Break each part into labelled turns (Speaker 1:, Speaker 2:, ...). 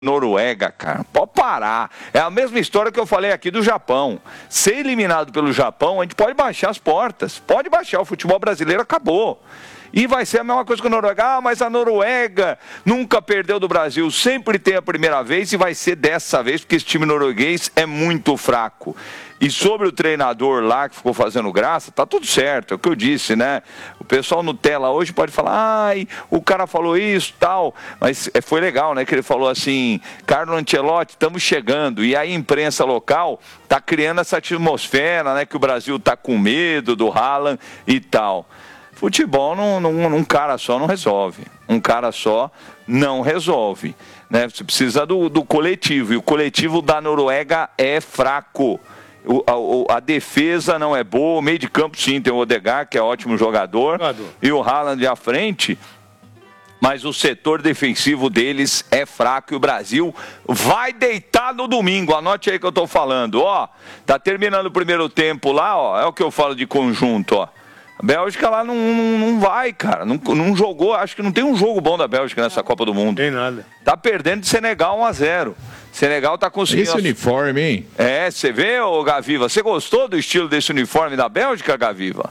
Speaker 1: Noruega, cara, pode parar. É a mesma história que eu falei aqui do Japão. Ser eliminado pelo Japão, a gente pode baixar as portas. Pode baixar, o futebol brasileiro acabou. E vai ser a mesma coisa que a Noruega. Ah, mas a Noruega nunca perdeu do Brasil. Sempre tem a primeira vez e vai ser dessa vez, porque esse time norueguês é muito fraco. E sobre o treinador lá que ficou fazendo graça, tá tudo certo, é o que eu disse, né? O pessoal no tela hoje pode falar, ai, o cara falou isso, tal. Mas foi legal, né? Que ele falou assim, Carlo Ancelotti, estamos chegando. E aí a imprensa local tá criando essa atmosfera, né? Que o Brasil tá com medo do Haaland e tal. Futebol, um cara só não resolve. Um cara só não resolve. Né? Você precisa do coletivo. E o coletivo da Noruega é fraco. A defesa não é boa. O meio de campo, sim, tem o Odegaard, que é ótimo jogador. E o Haaland à frente. Mas o setor defensivo deles é fraco e o Brasil vai deitar no domingo. Anote aí que eu estou falando. Ó, tá terminando o primeiro tempo lá, ó. É o que eu falo de conjunto, ó. A Bélgica lá não vai, cara. Não jogou. Acho que não tem um jogo bom da Bélgica nessa Copa do Mundo.
Speaker 2: Tem nada.
Speaker 1: Tá perdendo de Senegal 1-0. Senegal tá conseguindo...
Speaker 3: Esse uniforme, hein?
Speaker 1: É, você vê, ô Gaviva? Você gostou do estilo desse uniforme da Bélgica, Gaviva?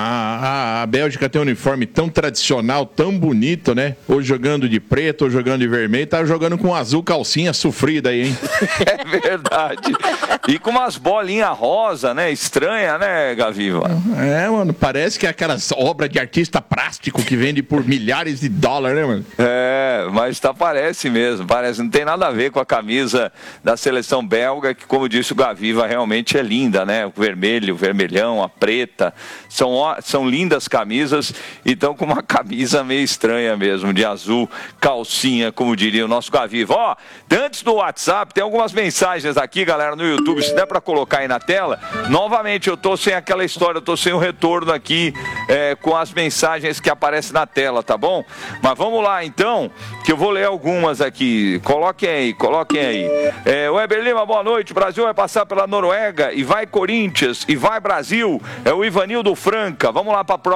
Speaker 3: A Bélgica tem um uniforme tão tradicional, tão bonito, né? Ou jogando de preto, ou jogando de vermelho. Tá jogando com azul calcinha sofrida aí, hein?
Speaker 1: É verdade. E com umas bolinhas rosa, né? Estranha, né, Gaviva?
Speaker 3: É, mano, parece que é aquelas obras de artista plástico que vende por milhares de dólares, né, mano?
Speaker 1: É, mas parece mesmo. Parece, não tem nada a ver com a camisa da seleção belga, que, como disse o Gaviva, realmente é linda, né? O vermelho, o vermelhão, a preta, são lindas camisas, e estão com uma camisa meio estranha mesmo, de azul, calcinha, como diria o nosso Gaviva. Ó, antes do WhatsApp, tem algumas mensagens aqui, galera, no YouTube, se der para colocar aí na tela. Novamente, eu tô sem aquela história, eu tô sem o retorno aqui com as mensagens que aparecem na tela, tá bom? Mas vamos lá, então, que eu vou ler algumas aqui. Coloquem aí. Weber Lima, boa noite. O Brasil vai passar pela Noruega e vai Corinthians e vai Brasil. É o Ivanildo Franca. Vamos lá para a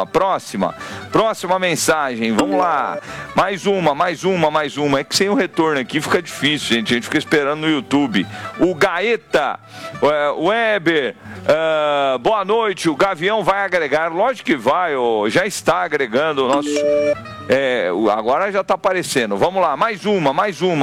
Speaker 1: próxima mensagem. Vamos lá. Mais uma. É que sem o retorno aqui fica difícil, gente. A gente fica esperando no YouTube. O Gaeta, Weber, boa noite. O Gavião vai agregar. Lógico que vai, já está agregando o nosso... agora já está aparecendo. Vamos lá, mais uma.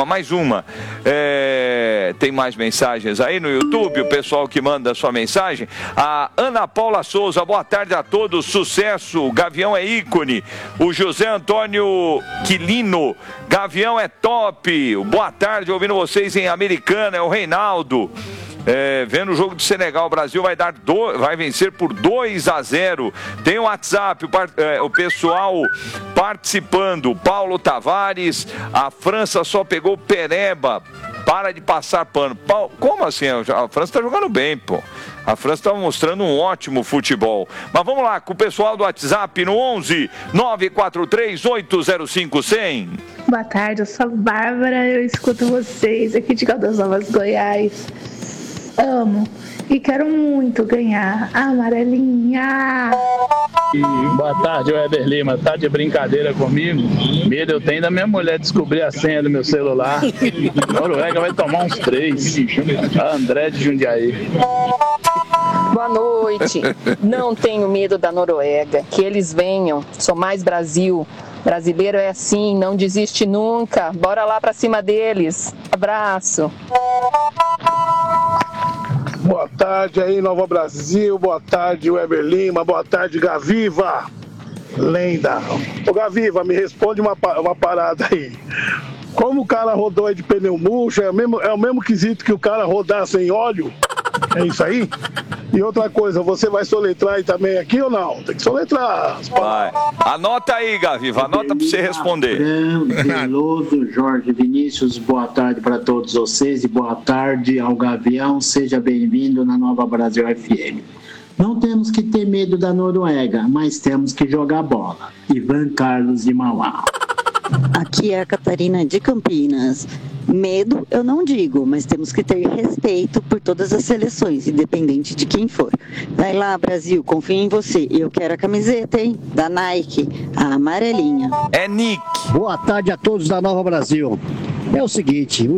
Speaker 1: Tem mais mensagens aí no YouTube, o pessoal que manda sua mensagem. A Ana Paula Souza, boa tarde a todos, sucesso, o Gavião é ícone. O José Antônio Quilino, Gavião é top. Boa tarde, ouvindo vocês em Americana, é o Reinaldo. Vendo o jogo de Senegal, o Brasil vai vencer por 2-0. Tem o WhatsApp, o pessoal participando. Paulo Tavares, a França só pegou Pereba. Para de passar pano. Como assim? A França está jogando bem, pô. A França está mostrando um ótimo futebol. Mas vamos lá, com o pessoal do WhatsApp no 11 943 805 100.
Speaker 4: Boa tarde, eu sou a Bárbara, eu escuto vocês aqui de Caldas Novas, Goiás. Amo e quero muito ganhar a amarelinha.
Speaker 5: Boa tarde, Weber Lima. Tá de brincadeira comigo? Medo eu tenho da minha mulher descobrir a senha do meu celular. Noruega vai tomar uns 3. A André de Jundiaí.
Speaker 6: Boa noite. Não tenho medo da Noruega. Que eles venham. Sou mais Brasil. Brasileiro é assim, não desiste nunca. Bora lá pra cima deles. Abraço.
Speaker 7: Boa tarde aí, Nova Brasil. Boa tarde, Weber Lima. Boa tarde, Gaviva. Lenda. Ô, Gaviva, me responde uma parada aí. Como o cara rodou aí de pneu murcho, é o mesmo quesito que o cara rodar sem óleo? É isso aí? E outra coisa, você vai soletrar aí também aqui ou não? Tem que soletrar.
Speaker 1: Vai. Anota aí, Gaviva, anota para você responder.
Speaker 8: Veloso, Jorge Vinícius, boa tarde para todos vocês e boa tarde ao Gavião. Seja bem-vindo na Nova Brasil FM. Não temos que ter medo da Noruega, mas temos que jogar bola. Ivan Carlos de Mauá.
Speaker 9: Aqui é a Catarina de Campinas. Medo eu não digo, mas temos que ter respeito por todas as seleções, independente de quem for. Vai lá, Brasil, confio em você. Eu quero a camiseta, hein? Da Nike, a amarelinha.
Speaker 1: É Nick.
Speaker 10: Boa tarde a todos da Nova Brasil.
Speaker 2: É o seguinte,